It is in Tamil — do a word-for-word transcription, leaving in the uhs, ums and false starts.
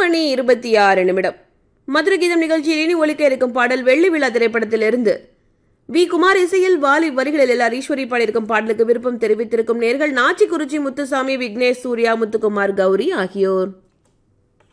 மணி இருபத்தி ஆறு நிமிடம். மதுரை கீதம் நிகழ்ச்சியில் இனி ஒலிக்க இருக்கும் பாடல் வெள்ளி விழா திரைப்படத்திலிருந்து. வி குமார் இசையில் வாலி வரிகளில் எல்லார் ஈஸ்வரி பாடியிருக்கும் பாடலுக்கு விருப்பம் தெரிவித்திருக்கும் நேர்கள் நாச்சிக்குறிச்சி முத்துசாமி, விக்னேஷ், சூர்யா, முத்துக்குமார், கௌரி ஆகியோர்.